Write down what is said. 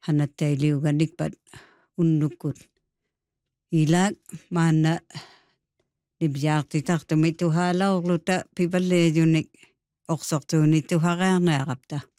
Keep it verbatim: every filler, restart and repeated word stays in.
hanattailiuganikpat unnukut ilak maana nibjaartitartumit tuhaalaorluta pipalleejunik orsortuunit tuhaqaarneaqapta